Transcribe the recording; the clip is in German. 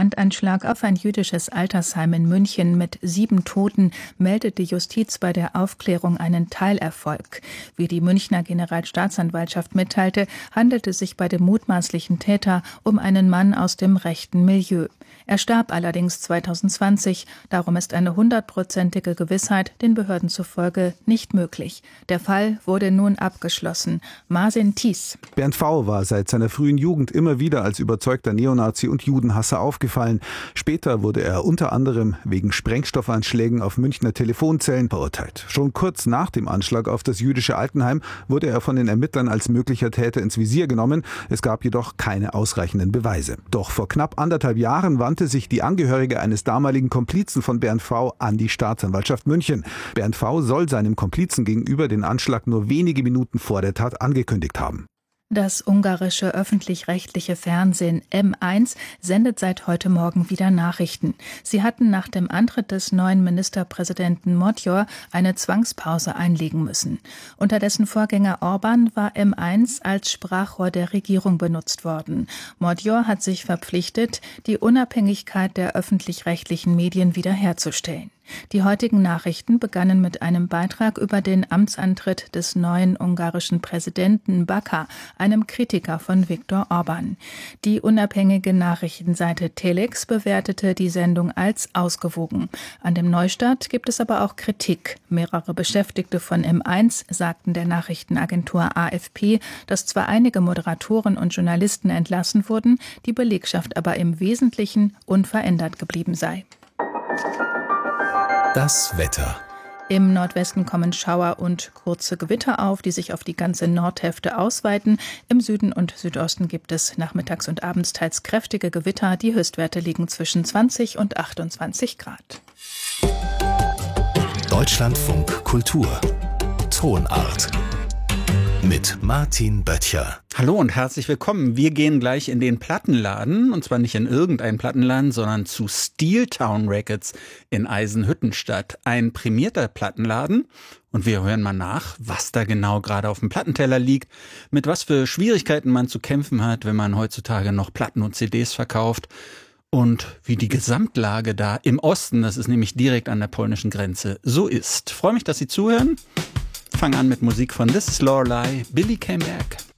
Brandanschlag auf ein jüdisches Altersheim in München mit 7 Toten meldet die Justiz bei der Aufklärung einen Teilerfolg. Wie die Münchner Generalstaatsanwaltschaft mitteilte, handelt es sich bei dem mutmaßlichen Täter um einen Mann aus dem rechten Milieu. Er starb allerdings 2020, darum ist eine 100%ige Gewissheit den Behörden zufolge nicht möglich. Der Fall wurde nun abgeschlossen. Martin Thies. Bernd V. war seit seiner frühen Jugend immer wieder als überzeugter Neonazi und Judenhasser aufgefallen. Später wurde er unter anderem wegen Sprengstoffanschlägen auf Münchner Telefonzellen verurteilt. Schon kurz nach dem Anschlag auf das jüdische Altenheim wurde er von den Ermittlern als möglicher Täter ins Visier genommen. Es gab jedoch keine ausreichenden Beweise. Doch vor knapp 1,5 Jahren wandte sich die Angehörige eines damaligen Komplizen von Bernd V. an die Staatsanwaltschaft München. Bernd V. soll seinem Komplizen gegenüber den Anschlag nur wenige Minuten vor der Tat angekündigt haben. Das ungarische öffentlich-rechtliche Fernsehen M1 sendet seit heute Morgen wieder Nachrichten. Sie hatten nach dem Antritt des neuen Ministerpräsidenten Magyar eine Zwangspause einlegen müssen. Unter dessen Vorgänger Orbán war M1 als Sprachrohr der Regierung benutzt worden. Magyar hat sich verpflichtet, die Unabhängigkeit der öffentlich-rechtlichen Medien wiederherzustellen. Die heutigen Nachrichten begannen mit einem Beitrag über den Amtsantritt des neuen ungarischen Präsidenten Baka, einem Kritiker von Viktor Orbán. Die unabhängige Nachrichtenseite Telex bewertete die Sendung als ausgewogen. An dem Neustart gibt es aber auch Kritik. Mehrere Beschäftigte von M1 sagten der Nachrichtenagentur AFP, dass zwar einige Moderatoren und Journalisten entlassen wurden, die Belegschaft aber im Wesentlichen unverändert geblieben sei. Das Wetter. Im Nordwesten kommen Schauer und kurze Gewitter auf, die sich auf die ganze Nordhälfte ausweiten. Im Süden und Südosten gibt es nachmittags und abends teils kräftige Gewitter. Die Höchstwerte liegen zwischen 20 und 28 Grad. Deutschlandfunk Kultur. Tonart. Mit Martin Böttcher. Hallo und herzlich willkommen. Wir gehen gleich in den Plattenladen, und zwar nicht in irgendeinen Plattenladen, sondern zu Steeltown Records in Eisenhüttenstadt. Ein prämierter Plattenladen. Und wir hören mal nach, was da genau gerade auf dem Plattenteller liegt, mit was für Schwierigkeiten man zu kämpfen hat, wenn man heutzutage noch Platten und CDs verkauft. Und wie die Gesamtlage da im Osten, das ist nämlich direkt an der polnischen Grenze, so ist. Ich freue mich, dass Sie zuhören. Fang an mit Musik von This Is Lorelei, Billy Came Back.